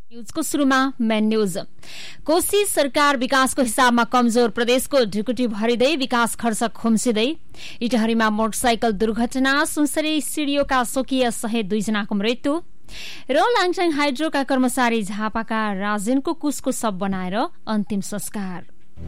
न्यूजको सुरुमा main news. Koshi सरकार विकासको हिसाबमा कमजोर, प्रदेशको ढुकुटी भरिँदै विकास खर्च खुम्सिँदै। इटहरीमा मोटरसाइकल दुर्घटना, सुनसरी सिडियोका स्वकीय सहित 2 जनाको मृत्यु र लाङटाङ हाइड्रोका कर्मचारी झापाका राजेनको कुसको शव बनाएर अन्तिम संस्कार।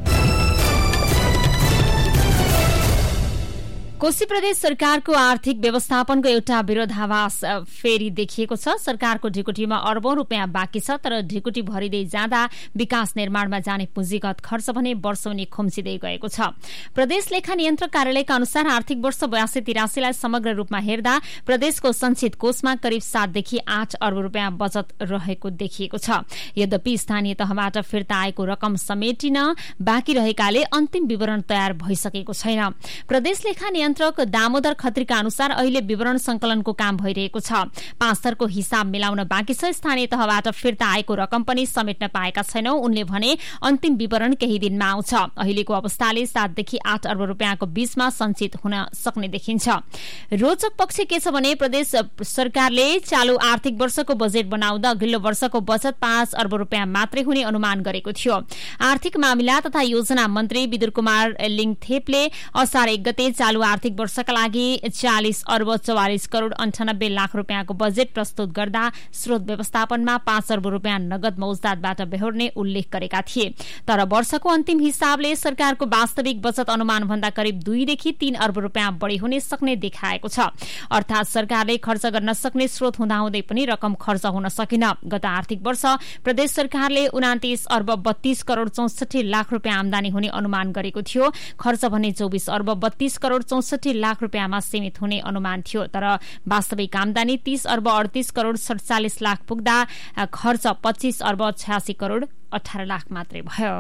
कोशी प्रदेश सरकारको आर्थिक व्यवस्थापनको एउटा विरोधाभास फेरि देखिएको छ। सरकारको ढिकुटीमा अर्बौं रुपियाँ बाँकी छ, तर ढिकुटी भरिँदै जाँदा विकास निर्माणमा जाने पुँजीगत खर्च भने वर्षौनी खुम्सिँदै गएको छ। प्रदेश लेखा नियन्त्रक कार्यालयका अनुसार आर्थिक वर्ष 82-83 लाई समग्र रूपमा हेर्दा प्रदेशको संचित कोषमा करिब 7 देखि 8 अर्ब रुपियाँ बचत रहेको देखिएको छ। यद्यपि स्थानीय तहबाट फिर्ता आएको रकम समेटिन बाँकी रहेकाले अन्तिम विवरण तयार भइसकेको छैन। प्रदेश लेखा नियन्त्रक दामोदर खत्रीका अनुसार अहिले विवरण संकलनको काम भइरहेको छ। 5 थरको हिसाब मिलाउन बाँकी छ। स्थानीय तहबाट फिर्ता आएको रकम पनि समेट्न पाएका छैनौं। उनले भने अन्तिम विवरण केही दिनमा आउँछ। अहिलेको अवस्थाले 7 देखि 8 अर्ब रुपियाँको बीचमा संचित हुन सक्ने देखिन्छ। रोचक पक्ष के छ भने प्रदेश सरकारले चालू आर्थिक वर्षको बजेट बनाउँदा अघिल्लो वर्षको बचत 5 अर्ब रुपियाँ मात्रै हुने अनुमान गरेको थियो। आर्थिक मामिला तथा योजना मन्त्री विदुर कुमार लिङथेपले असार 1 गते चालू आर्थिक वर्षका लागि 40 अर्ब 44 करोड़ 98 लाख रुपियाँको बजेट प्रस्तुत गर्दा स्रोत व्यवस्थापनमा 5 अर्ब रुपियाँ नगद मौजदातबाट बेहोर्ने उल्लेख गरेका थिए। तर वर्षको अन्तिम हिसाबले सरकारको वास्तविक बचत अनुमान भन्दा करिब 2 देखि 3 अर्ब रुपियाँ बढ़ी हुने सक्ने देखाएको छ। अर्थात सरकारले खर्च गर्न सक्ने स्रोत हुँदाहुँदै पनि रकम खर्च हुन सकिन। गत आर्थिक वर्ष प्रदेश सरकारले 29 अर्ब 32 करोड़ 64 लाख रुपियाँ आमदानी हुने अनुमान गरेको थियो। खर्च भने 24 अर्ब 32 करोड़ 64 लाख रुपियाँमा सीमित हुने अनुमान थियो। तर वास्तविक आमदानी 30 अर्ब 38 करोड़ 47 लाख पुग्दा खर्च 25 अर्ब 86 करोड़ 18 लाख मात्रै भयो।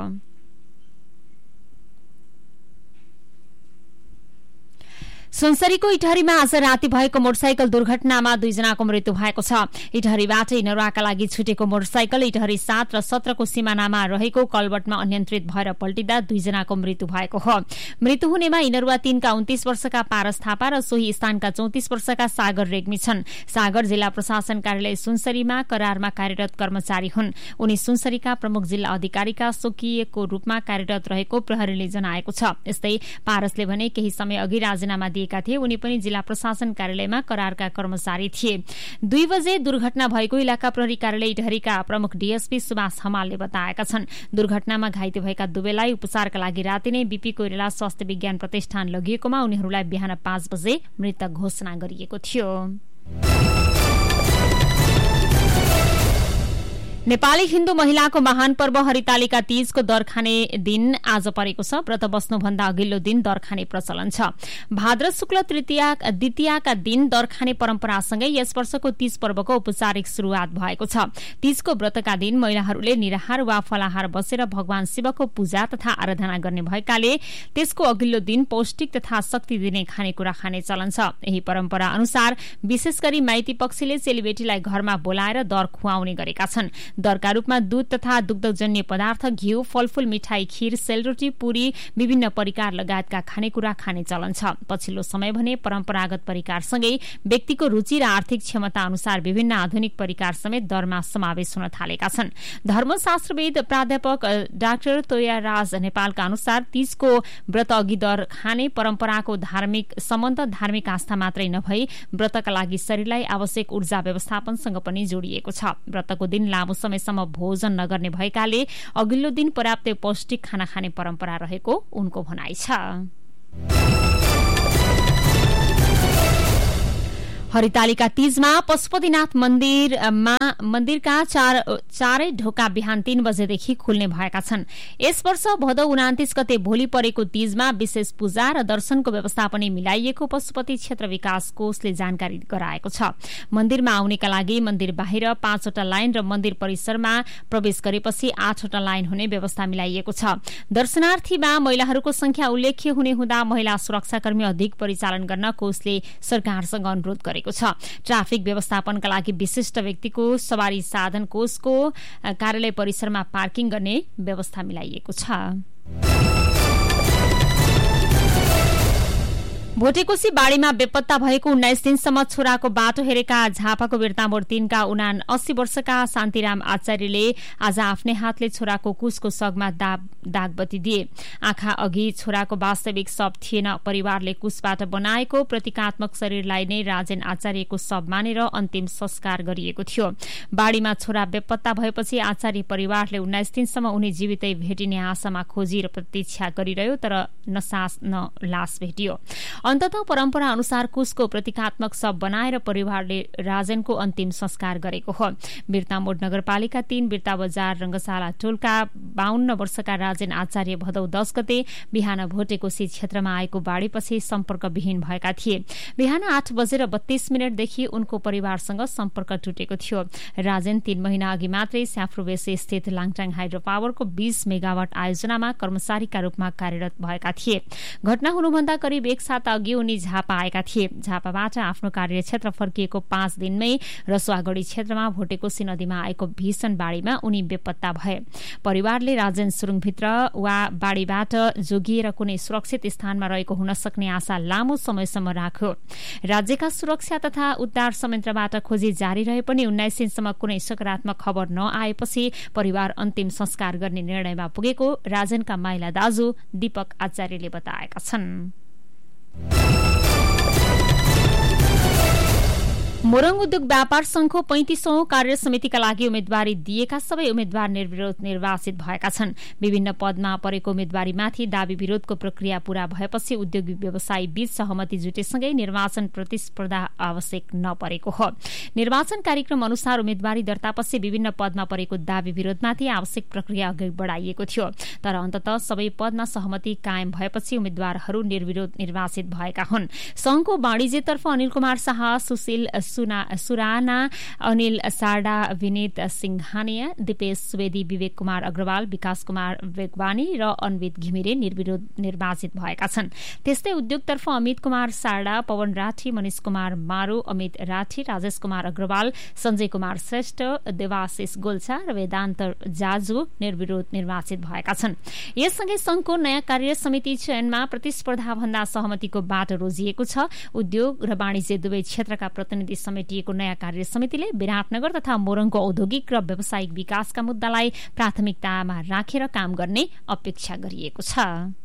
सुनसरीको इटहरीमा आज राति भएको मोटरसाइकल दुर्घटनामा 2 जनाको मृत्यु भएको छ। इटहरीबाट इनरुवाका लागि छुटेको मोटरसाइकल इटहरी 7 र 17 को सीमानामा रहेको कलबटमा अनियन्त्रित भएर पल्टिँदा 2 जनाको मृत्यु भएको हो। मृत्यु हुनेमा इनरुवा 3 का 29 वर्षका पारस थापा र सोही स्थानका 34 वर्षका सागर रेग्मी छन्। सागर जिल्ला प्रशासन कार्यालय सुनसरीमा करारमा कार्यरत कर्मचारी हुन्। उनी सुनसरीका प्रमुख जिल्ला अधिकारीका स्वकीयको रूपमा कार्यरत रहेको प्रहरीले जनाएको छ। यस्तै पारसले भने केही समय अघि राजीनामा थिए। उनी पनि जिल्ला प्रशासन कार्यालयमा करारका कर्मचारी थिए। 2 बजे दुर्घटना भएको इलाका प्रहरी कार्यालय इटहरीका प्रमुख डीएसपी सुभाष हमालले बताएका छन्। दुर्घटनामा घाइते भएका दुवैलाई उपचारका लागि राति नै बीपी कोइराला स्वास्थ्य विज्ञान प्रतिष्ठान लगिएकोमा उनीहरूलाई बिहान 5 बजे मृत घोषणा गरिएको थियो। नेपाली हिन्दू महिलाको महान पर्व हरितालिका तीजको दर खाने दिन आज परेको छ। व्रत बस्नुभन्दा अघिल्लो दिन दर खाने प्रचलन छ। भाद्र शुक्ल द्वितीयाका दिन दर खाने परम्परासँगै यस वर्षको तीज पर्वको औपचारिक शुरूआत भएको छ। तीजको व्रतका दिन महिलाहरूले निराहार वा फलाहार बसेर भगवान शिवको पूजा तथा आराधना गर्ने भएकाले त्यसको अघिल्लो दिन पौष्टिक तथा शक्ति दिने खानेकुरा खाने चलन छ। यही परम्परा अनुसार विशेष गरी माइती पक्षले चेलीबेटीलाई घरमा बोलाएर दर खुवाउने गरेका छन्। दरका रूपमा दूध तथा दुग्धजन्य पदार्थ, घिउ, फलफूल, मिठाई, खीर, सेलरोटी, पूरी, विभिन्न परिकार लगायतका खानेकुरा खाने चलन छ। पछिल्लो समय भने परम्परागत परिकारसँगै व्यक्तिको रुचि र आर्थिक क्षमता अनुसार विभिन्न आधुनिक परिकार समेत दरमा समावेश हुन थालेका छन्। धर्मशास्त्रविद प्राध्यापक डाक्टर तोयाराज नेपालका अनुसार तीजको व्रत अघि दर खाने परम्पराको धार्मिक सम्बन्ध धार्मिक आस्था मात्रै नभई व्रतका लागि शरीरलाई आवश्यक ऊर्जा व्यवस्थापनसँग पनि जोडिएको छ। व्रतको दिन लामो समयसम्म भोजन नगर्ने भएकाले अघिल्लो दिन पर्याप्त पौष्टिक खाना खाने परम्परा रहेको उनको भनाइ छ। हरितालिका तीजमा पशुपतिनाथ मन्दिरका चारै ढोका बिहान 3 बजेदेखि खुल्ने भएका छन्। यस वर्ष भदौ 29 गते भोलि परेको तीजमा विशेष पूजा र दर्शनको व्यवस्था पनि मिलाइएको पशुपति क्षेत्र विकास कोषले जानकारी गराएको छ। मन्दिरमा आउनेका लागि मन्दिर बाहिर 5 वटा लाइन र मन्दिर परिसरमा प्रवेश गरेपछि 8 वटा लाइन हुने व्यवस्था मिलाइएको छ। दर्शनार्थीमा महिलाहरूको संख्या उल्लेख्य हुने हुँदा महिला सुरक्षाकर्मी अधिक परिचालन गर्न कोषले सरकारसँग अनुरोध गरेको छ। ट्राफिक व्यवस्थापनका लागि विशिष्ट व्यक्तिको सवारी साधन कोषको कार्यालय परिसरमा पार्किङ गर्ने व्यवस्था मिलाइएको छ। भोटेकोशी बाढीमा बेपत्ता भएको 19 दिनसम्म छोराको बाटो हेरेका झापाको बिर्तामोड 3 का 79 वर्षका शान्तिराम आचार्यले आज आफ्नै हातले छोराको कुसको सगमा दागबत्ती दिए। आँखा अघि छोराको वास्तविक शव थिएन। परिवारले कुसबाट बनाएको प्रतीकात्मक शरीरलाई नै राजेन आचार्यको शव मानेर अन्तिम संस्कार गरिएको थियो। बाढीमा छोरा बेपत्ता भएपछि आचार्य परिवारले 19 दिनसम्म उनी जीवितै भेटिने आशामा खोजी र प्रतीक्षा गरिरह्यो, तर न लास भेटियो। अन्ततः परम्परा अनुसार कुसको प्रतीकात्मक शव बनाएर परिवारले राजेनको अन्तिम संस्कार गरेको हो। बिर्तामोड नगरपालिका 3 बिर्ता बजार रंगशाला टोलका 52 वर्षका राजेन आचार्य भदौ 10 गते बिहान भोटेकोशी क्षेत्रमा आएको बाढीपछि सम्पर्कविहीन भएका थिए। बिहान 8:32 देखि उनको परिवारसँग सम्पर्क टुटेको थियो। राजेन 3 महिना अघि मात्रै स्याफ्रुबेसी स्थित लाङटाङ हाइड्रो पावरको 20 मेगावाट आयोजनामा कर्मचारीका रूपमा कार्यरत भएका थिए। घटना हुनुभन्दा करिब 1 साता अघि उनी झापा आएका थिए। झापाबाट आफ्नो कार्यक्षेत्र फर्किएको 5 दिनमै रसुवागढी क्षेत्रमा भोटेकोशी नदीमा आएको भीषण बाढीमा उनी बेपत्ता भए। परिवारले राजेन सुरुङभित्र वा बाढीबाट जोगिएर कुनै सुरक्षित स्थानमा रहेको हुन सक्ने आशा लामो समयसम्म राख्यो। राज्यका सुरक्षा तथा उद्धार संयन्त्रबाट खोजी जारी रहे पनि 19 दिनसम्म कुनै सकारात्मक खबर नआएपछि परिवार अन्तिम संस्कार गर्ने निर्णयमा पुगेको राजेनका माइला दाजु दीपक आचार्यले बताएका छन्। मोरङ उद्योग व्यापार संघको 35औं कार्य समितिका लागि उम्मेद्वारी दिएका सबै उम्मेद्वार निर्विरोध निर्वाचित भएका छन्। विभिन्न पदमा परेको उम्मेद्वारीमाथि दावी विरोधको प्रक्रिया पूरा भएपछि उद्योगी व्यवसायी बीच सहमति जुटेसँगै निर्वाचन प्रतिस्पर्धा आवश्यक नपरेको हो। निर्वाचन कार्यक्रम अनुसार उम्मेद्वारी दर्तापछि विभिन्न पदमा परेको दावी विरोधमाथि आवश्यक प्रक्रिया अघि बढ़ाइएको थियो, तर अन्ततः सबै पदमा सहमति कायम भएपछि उम्मेद्वारहरू निर्विरोध निर्वाचित भएका हुन्। संघको वाणिज्यतर्फ अनिल कुमार शाह, सुशील सुराना, अनिल सारडा, विनीत सिंघानिया, दिपेश सुवेदी, विवेक कुमार अग्रवाल, विकास कुमार वेगवानी र अनवित घिमिरे निर्विरोध निर्वाचित भएका छन्। त्यस्तै उद्योगतर्फ अमित कुमार सारडा, पवन राठी, मनिष कुमार मारू, अमित राठी, राजेश कुमार अग्रवाल, संजय कुमार श्रेष्ठ, देवाशिष गोल्छा र वेदान्त जाजु निर्विरोध निर्वाचित भएका छन्। यससँगै संघको नयाँ कार्य समिति चयनमा प्रतिस्पर्धा भन्दा सहमतिको बाटो रोजिएको छ। उद्योग र वाणिज्य दुवै क्षेत्रका प्रतिनिधि समेटिएको नयाँ कार्य समितिले विराटनगर तथा मोरङको औद्योगिक र व्यावसायिक विकासका मुद्दालाई प्राथमिकतामा राखेर काम गर्ने अपेक्षा गरिएको छ।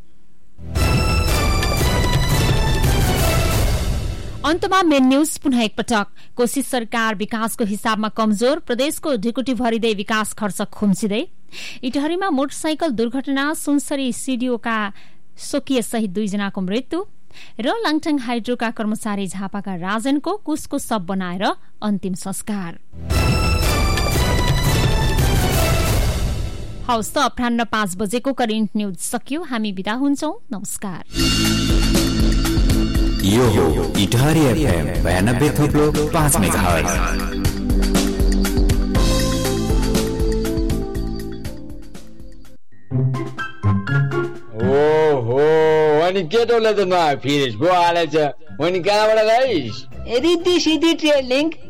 अन्तमा मेन न्यूज पुनः एकपटक। कोशी सरकार विकासको हिसाबमा कमजोर, प्रदेशको ढिकुटी भरिँदै विकास खर्च खुम्चिँदै। इटहरीमा मोटरसाइकल दुर्घटना, सुनसरी सीडीओका स्वकीय सहित 2 जनाको मृत्यु र लाङटाङ हाइड्रोका कर्मचारी झापाका राजेनको कुसको शव बनाएर अन्तिम संस्कार। हवस् त अपराह्न 5 बजेको करेन्ट न्यूज सकियो। हामी बिदा हुन्छौं। नमस्कार। यो हो इटहरी एफएम 92.5 मेगाहर्ज। ओहो, अनि केटोले त नआयो फिरेस गो हालेछ। अनि कहाँबाट गइस्? रिद्धि सिद्धि ट्रेनिङ